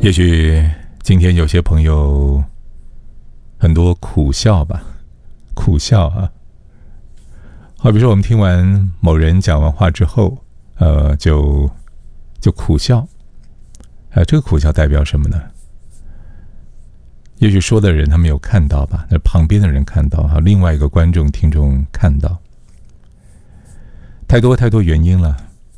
也许今天有些朋友很多苦笑吧，苦笑啊。好比说我们听完某人讲完话之后，就苦笑，这个苦笑代表什么呢？也许说的人他没有看到吧，那旁边的人看到，还有另外一个观众听众看到，太多原因了。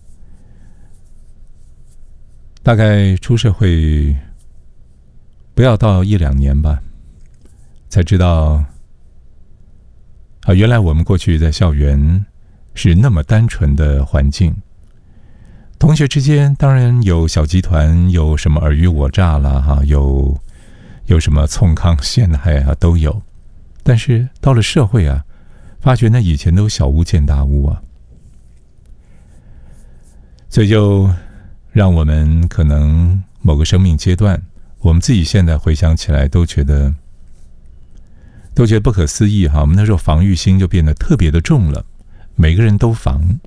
大概出社会不要到1-2年吧，才知道原来我们过去在校园是那么单纯的环境。同学之间当然有小集团，有什么尔虞我诈啦，有什么冲康陷害都有。但是到了社会发觉那以前都小巫见大巫所以就让我们可能某个生命阶段，我们自己现在回想起来都觉得不可思议我们那时候防御心就变得特别的重了，每个人都防。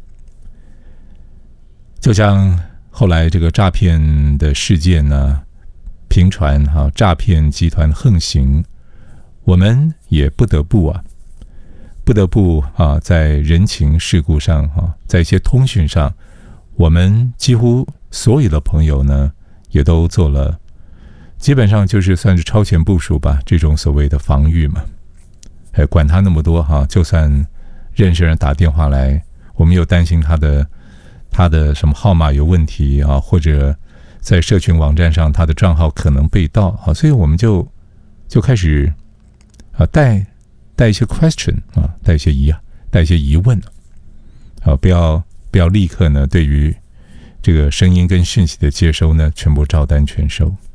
就像后来这个诈骗的事件呢频传诈骗集团横行，我们也不得不在人情世故上在一些通讯上，我们几乎所有的朋友呢也都做了，基本上就是算是超前部署吧，这种所谓的防御嘛。管他那么多就算认识人打电话来，我们又担心他的什么号码有问题或者在社群网站上他的账号可能被盗所以我们就开始带一些 question 带一些疑问不要立刻呢对于这个声音跟讯息的接收呢全部照单全收。